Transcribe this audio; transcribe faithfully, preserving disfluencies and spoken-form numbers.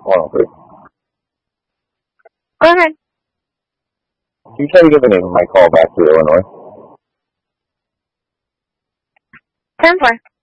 Hold on, please. Go ahead. Can you try to give the name of my call back to Illinois? ten four.